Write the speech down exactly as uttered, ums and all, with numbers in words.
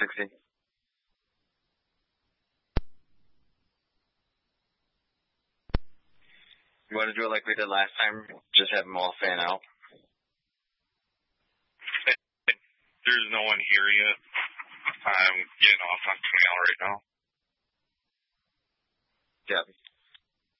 sixty. You want to do it like we did last time? Just have them all fan out? There's no one here yet. I'm getting off on Canal right now. Yeah.